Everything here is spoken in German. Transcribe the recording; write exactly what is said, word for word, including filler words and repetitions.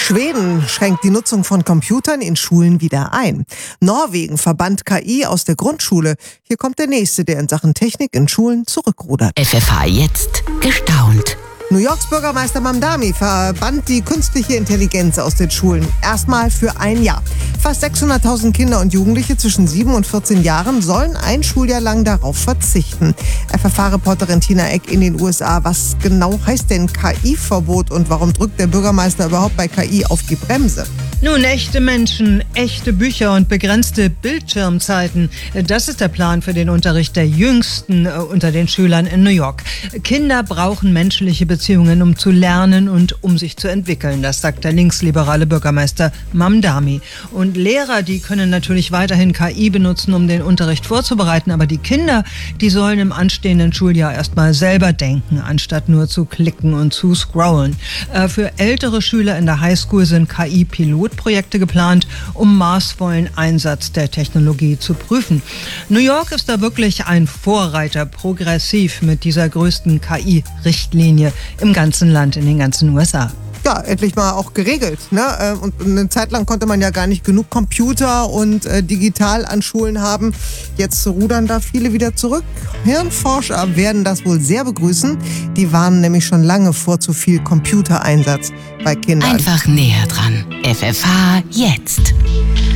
Schweden schränkt die Nutzung von Computern in Schulen wieder ein. Norwegen verbannt K I aus der Grundschule. Hier kommt der nächste, der in Sachen Technik in Schulen zurückrudert. F F H jetzt gestaunt. New Yorks Bürgermeister Mamdani verbannt die künstliche Intelligenz aus den Schulen. Erstmal für ein Jahr. Fast sechshunderttausend Kinder und Jugendliche zwischen sieben und vierzehn Jahren sollen ein Schuljahr lang darauf verzichten. F F H-Reporterin Tina Eck in den U S A. Was genau heißt denn K I-Verbot und warum drückt der Bürgermeister überhaupt bei K I auf die Bremse? Nun, echte Menschen, echte Bücher und begrenzte Bildschirmzeiten. Das ist der Plan für den Unterricht der Jüngsten unter den Schülern in New York. Kinder brauchen menschliche Beziehungen, um zu lernen und um sich zu entwickeln. Das sagt der linksliberale Bürgermeister Mamdani. Und Lehrer, die können natürlich weiterhin K I benutzen, um den Unterricht vorzubereiten. Aber die Kinder, die sollen im anstehenden Schuljahr erstmal selber denken, anstatt nur zu klicken und zu scrollen. Für ältere Schüler in der Highschool sind K I-Pilot Projekte geplant, um maßvollen Einsatz der Technologie zu prüfen. New York ist da wirklich ein Vorreiter, progressiv mit dieser größten K I-Richtlinie im ganzen Land, in den ganzen U S A. Ja, endlich mal auch geregelt. Ne? Und eine Zeit lang konnte man ja gar nicht genug Computer und äh, digital an Schulen haben. Jetzt rudern da viele wieder zurück. Hirnforscher werden das wohl sehr begrüßen. Die warnen nämlich schon lange vor zu viel Computereinsatz bei Kindern. Einfach näher dran. F F H jetzt.